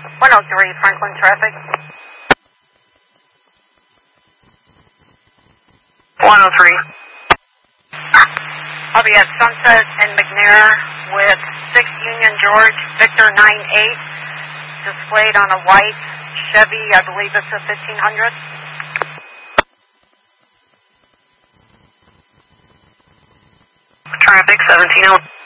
103 Franklin traffic. 103. I'll be at Sunset and McNair with 6 Union George, Victor 98, displayed on a white Chevy, I believe it's a 1500. Traffic 1701.